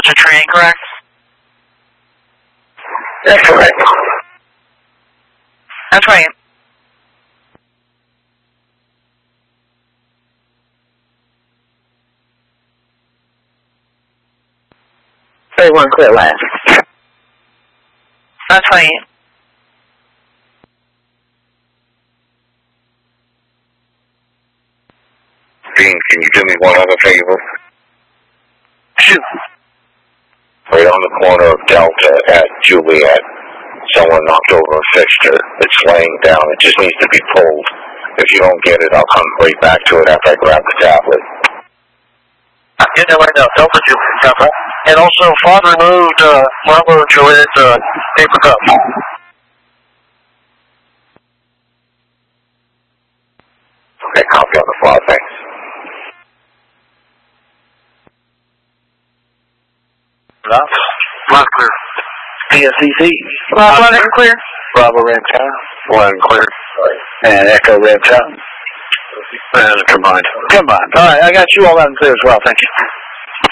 to training, correct? That's correct. That's right. 31 clear last. That's right. Dean, can you do me one other favor? Shoot. Right on the corner of Delta at Juliet, someone knocked over a fixture. It's laying down. It just needs to be pulled. If you don't get it, I'll come right back to it after I grab the tablet. I'm getting it right now. Delta Juliet. And also, Father moved Bravo Juliet paper cup. Okay, copy on the file. Thanks. Loud clear. PSCC. Loud and clear. Bravo Ram Tower. Loud and clear. And Echo Ram Tower. And combined. Combined. All right, I got you all loud and clear as well. Thank you.